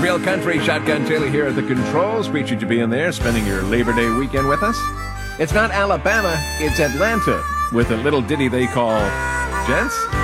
Real Country. Shotgun Taylor here at the controls. Appreciate you being there, spending your Labor Day weekend with us. It's not Alabama, it's Atlanta, with a little ditty they call Gents.